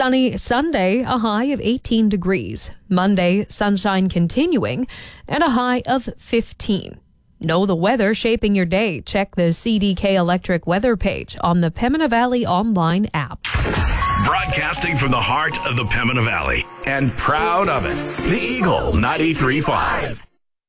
Sunny Sunday, a high of 18 degrees. Monday, sunshine continuing and a high of 15. Know the weather shaping your day. Check the CDK Electric weather page on the Pembina Valley online app. Broadcasting from the heart of the Pembina Valley and proud of it, the Eagle 93.5.